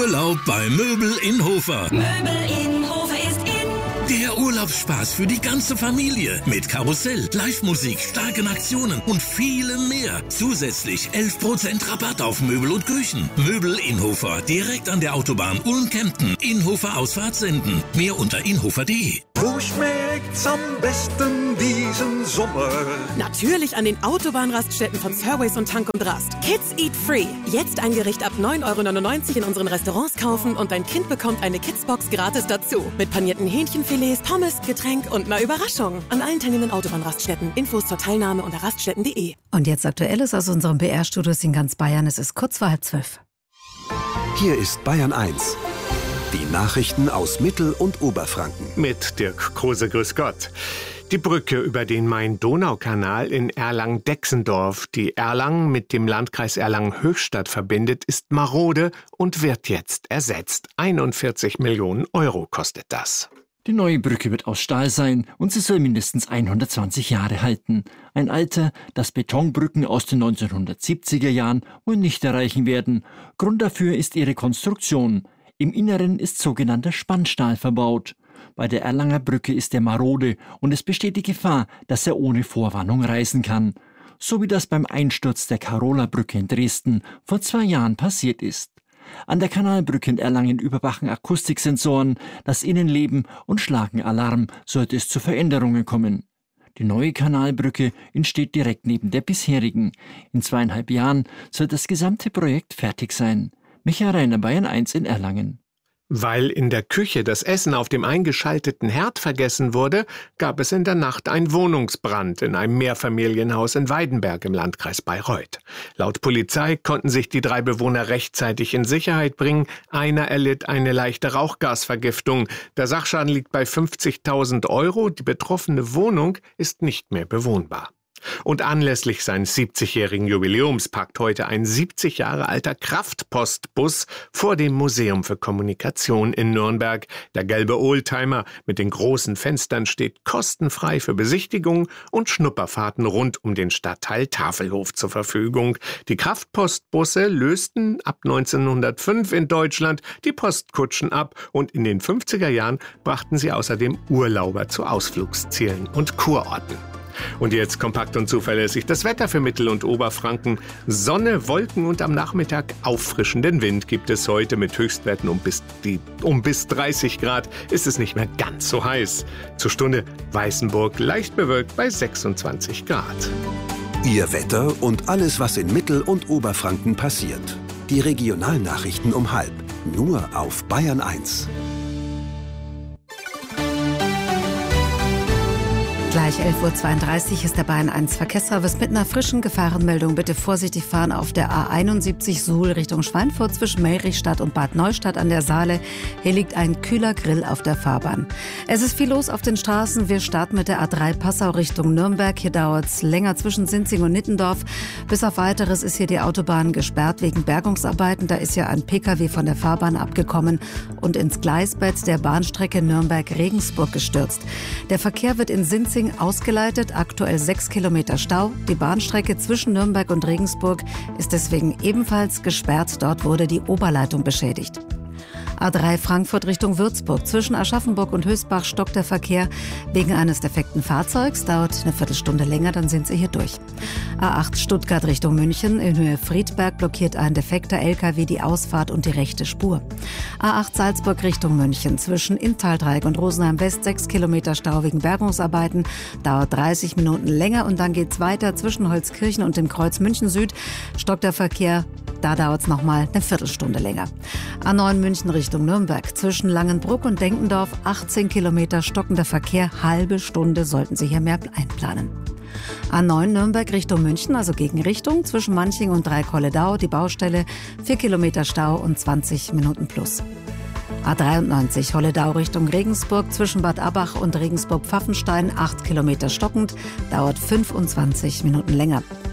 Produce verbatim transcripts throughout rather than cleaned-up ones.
Urlaub bei Möbel in Hofer. Möbel in Hofer ist in. Der Urlaubsspaß für die ganze Familie. Mit Karussell, Live-Musik, starken Aktionen und vielem mehr. Zusätzlich elf Prozent Rabatt auf Möbel und Küchen. Möbel in Hofer, direkt an der Autobahn Ulm-Kempten. Inhofer Ausfahrt senden. Mehr unter inhofer punkt de. Wo schmeckt's am besten diesen Sommer? Natürlich an den Autobahnraststätten von Surways und Tank und Rast. Kids Eat Free. Jetzt ein Gericht ab neun Euro neunundneunzig in unseren Restaurants kaufen und dein Kind bekommt eine Kidsbox gratis dazu. Mit panierten Hähnchenfilets, Pommes, Getränk und einer Überraschung. An allen teilnehmenden Autobahnraststätten. Infos zur Teilnahme unter raststätten punkt de. Und jetzt Aktuelles aus unserem B R-Studios in ganz Bayern. Es ist kurz vor halb zwölf. Hier ist Bayern eins. Die Nachrichten aus Mittel- und Oberfranken. Mit Dirk Kruse, grüß Gott. Die Brücke über den Main-Donau-Kanal in Erlangen-Dexendorf, die Erlangen mit dem Landkreis Erlangen-Höchstadt verbindet, ist marode und wird jetzt ersetzt. einundvierzig Millionen Euro kostet das. Die neue Brücke wird aus Stahl sein und sie soll mindestens hundertzwanzig Jahre halten. Ein Alter, das Betonbrücken aus den neunzehnhundertsiebziger Jahren wohl nicht erreichen werden. Grund dafür ist ihre Konstruktion. Im Inneren ist sogenannter Spannstahl verbaut. Bei der Erlanger Brücke ist er marode und es besteht die Gefahr, dass er ohne Vorwarnung reißen kann. So wie das beim Einsturz der Karola-Brücke in Dresden vor zwei Jahren passiert ist. An der Kanalbrücke in Erlangen überwachen Akustiksensoren das Innenleben und schlagen Alarm, sollte es zu Veränderungen kommen. Die neue Kanalbrücke entsteht direkt neben der bisherigen. In zweieinhalb Jahren soll das gesamte Projekt fertig sein. Michael Reiner, Bayern eins in Erlangen. Weil in der Küche das Essen auf dem eingeschalteten Herd vergessen wurde, gab es in der Nacht einen Wohnungsbrand in einem Mehrfamilienhaus in Weidenberg im Landkreis Bayreuth. Laut Polizei konnten sich die drei Bewohner rechtzeitig in Sicherheit bringen. Einer erlitt eine leichte Rauchgasvergiftung. Der Sachschaden liegt bei fünfzigtausend Euro. Die betroffene Wohnung ist nicht mehr bewohnbar. Und anlässlich seines siebzigjährigen Jubiläums packt heute ein siebzig Jahre alter Kraftpostbus vor dem Museum für Kommunikation in Nürnberg. Der gelbe Oldtimer mit den großen Fenstern steht kostenfrei für Besichtigungen und Schnupperfahrten rund um den Stadtteil Tafelhof zur Verfügung. Die Kraftpostbusse lösten ab neunzehnhundertfünf in Deutschland die Postkutschen ab und in den fünfziger Jahren brachten sie außerdem Urlauber zu Ausflugszielen und Kurorten. Und jetzt kompakt und zuverlässig das Wetter für Mittel- und Oberfranken. Sonne, Wolken und am Nachmittag auffrischenden Wind gibt es heute mit Höchstwerten um bis, die, um bis dreißig Grad. Ist es nicht mehr ganz so heiß. Zur Stunde Weißenburg leicht bewölkt bei sechsundzwanzig Grad. Ihr Wetter und alles, was in Mittel- und Oberfranken passiert. Die Regionalnachrichten um halb. Nur auf Bayern eins. Gleich elf Uhr zweiunddreißig ist der Bayern eins Verkehrsservice mit einer frischen Gefahrenmeldung. Bitte vorsichtig fahren auf der A einundsiebzig Suhl Richtung Schweinfurt zwischen Melrichstadt und Bad Neustadt an der Saale. Hier liegt ein kühler Grill auf der Fahrbahn. Es ist viel los auf den Straßen. Wir starten mit der A drei Passau Richtung Nürnberg. Hier dauert es länger zwischen Sinzing und Nittendorf. Bis auf Weiteres ist hier die Autobahn gesperrt wegen Bergungsarbeiten. Da ist ja ein Pkw von der Fahrbahn abgekommen und ins Gleisbett der Bahnstrecke Nürnberg-Regensburg gestürzt. Der Verkehr wird in Sinzing ausgeleitet, aktuell sechs Kilometer Stau. Die Bahnstrecke zwischen Nürnberg und Regensburg ist deswegen ebenfalls gesperrt. Dort wurde die Oberleitung beschädigt. A drei Frankfurt Richtung Würzburg. Zwischen Aschaffenburg und Höchstbach stockt der Verkehr wegen eines defekten Fahrzeugs. Dauert eine Viertelstunde länger, dann sind Sie hier durch. A acht Stuttgart Richtung München. In Höhe Friedberg blockiert ein defekter L K W die Ausfahrt und die rechte Spur. A acht Salzburg Richtung München. Zwischen Inntal-Dreieck und Rosenheim West sechs Kilometer Stau wegen Bergungsarbeiten. Dauert dreißig Minuten länger und dann geht's weiter. Zwischen Holzkirchen und dem Kreuz München Süd stockt der Verkehr. Da dauert es nochmal eine Viertelstunde länger. A neun München Richtung Nürnberg. Zwischen Langenbruck und Denkendorf achtzehn Kilometer stockender Verkehr. Halbe Stunde sollten Sie hier mehr einplanen. A neun Nürnberg Richtung München, also Gegenrichtung. Zwischen Manching und Dreikolledau die Baustelle. vier Kilometer Stau und zwanzig Minuten plus. A dreiundneunzig Holledau Richtung Regensburg. Zwischen Bad Abbach und Regensburg-Pfaffenstein acht Kilometer stockend. Dauert fünfundzwanzig Minuten länger.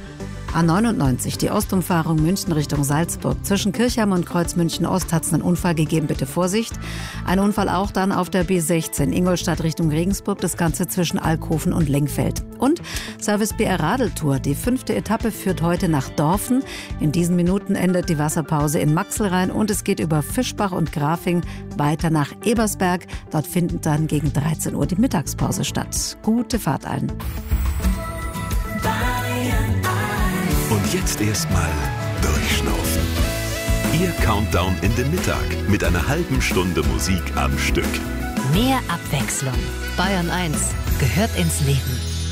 A neunundneunzig, die Ostumfahrung München Richtung Salzburg. Zwischen Kirchheim und Kreuz München Ost hat es einen Unfall gegeben, bitte Vorsicht. Ein Unfall auch dann auf der B sechzehn, Ingolstadt Richtung Regensburg, das Ganze zwischen Alkoven und Lengfeld. Und Service B R Radeltour, die fünfte Etappe führt heute nach Dorfen. In diesen Minuten endet die Wasserpause in Maxelrhein und es geht über Fischbach und Grafing weiter nach Ebersberg. Dort findet dann gegen dreizehn Uhr die Mittagspause statt. Gute Fahrt allen. Und jetzt erstmal durchschnaufen. Ihr Countdown in den Mittag mit einer halben Stunde Musik am Stück. Mehr Abwechslung. Bayern eins gehört ins Leben.